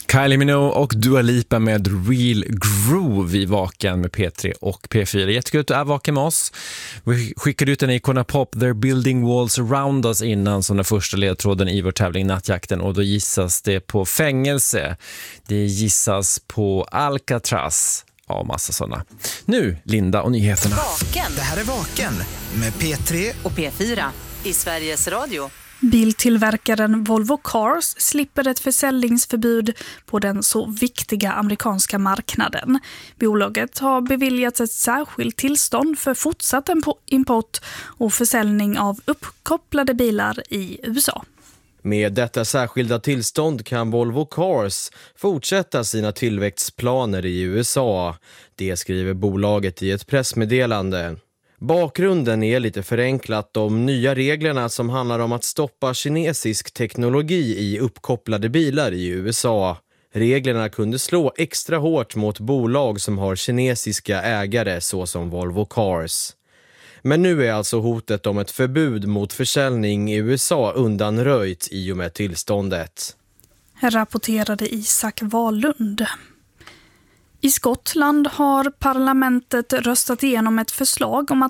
Kylie Minogue och Dua Lipa med Real Groove i Vaken med P3 och P4. Jättekul att du är vaken med oss. Vi skickade ut en Icona Pop, They're Building Walls Around Us innan som den första ledtråden i vår tävling Nattjakten, och då gissas det på fängelse. Det gissas på Alcatraz. Ja, massa sådana. Nu, Linda och nyheterna. Vaken. Det här är Vaken med P3 och P4 i Sveriges Radio. Biltillverkaren Volvo Cars slipper ett försäljningsförbud på den så viktiga amerikanska marknaden. Bolaget har beviljats ett särskilt tillstånd för fortsatt import och försäljning av uppkopplade bilar i USA. Med detta särskilda tillstånd kan Volvo Cars fortsätta sina tillväxtplaner i USA. Det skriver bolaget i ett pressmeddelande. Bakgrunden är lite förenklat de nya reglerna som handlar om att stoppa kinesisk teknologi i uppkopplade bilar i USA. Reglerna kunde slå extra hårt mot bolag som har kinesiska ägare såsom Volvo Cars. Men nu är alltså hotet om ett förbud mot försäljning i USA undanröjt i och med tillståndet. Rapporterade Isak Wahlund. I Skottland har parlamentet röstat igenom ett förslag om att